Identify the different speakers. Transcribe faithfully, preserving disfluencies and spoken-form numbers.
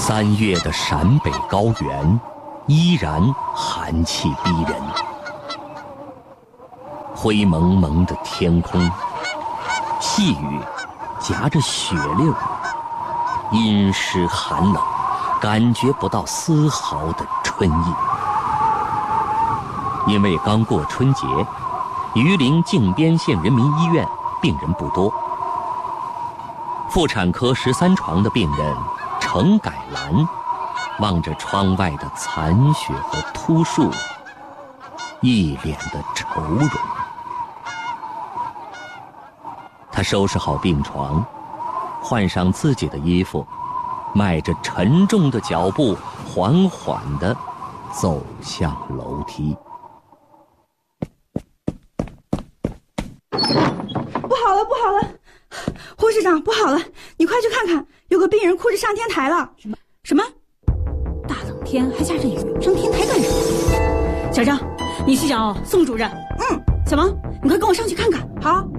Speaker 1: 三月的陕北高原依然寒气逼人，灰蒙蒙的天空，细雨夹着雪溜，阴湿寒冷，感觉不到丝毫的春意。因为刚过春节，榆林靖边县人民医院病人不多，妇产科十三床的病人程改兰望着窗外的残雪和秃树，一脸的愁容。他收拾好病床，换上自己的衣服，迈着沉重的脚步，缓缓地走向楼梯。
Speaker 2: 不好了，不好了！护士长，不好了，你快去看看，有个病人哭着上天台了。什么？什么？大冷天还下着雨，上天台干什么？
Speaker 3: 小张，你去找宋主任。
Speaker 2: 嗯，
Speaker 3: 小王，你快跟我上去看看。
Speaker 2: 好。